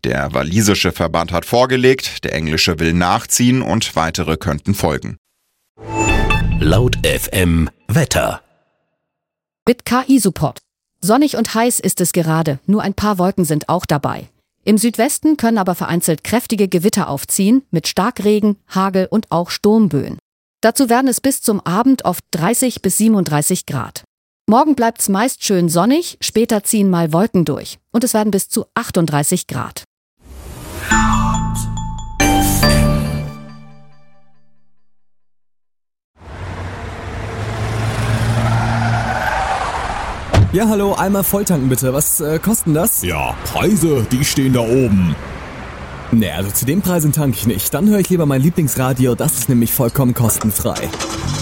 Der walisische Verband hat vorgelegt, der englische will nachziehen und weitere könnten folgen. Laut FM Wetter. Mit KI-Support. Sonnig und heiß ist es gerade, nur ein paar Wolken sind auch dabei. Im Südwesten können aber vereinzelt kräftige Gewitter aufziehen, mit Starkregen, Hagel und auch Sturmböen. Dazu werden es bis zum Abend oft 30 bis 37 Grad. Morgen bleibt's meist schön sonnig, später ziehen mal Wolken durch und es werden bis zu 38 Grad. Ja, hallo, einmal volltanken bitte. Was kostet das? Ja, Preise, die stehen da oben. Nee, also zu den Preisen tanke ich nicht. Dann höre ich lieber mein Lieblingsradio, das ist nämlich vollkommen kostenfrei.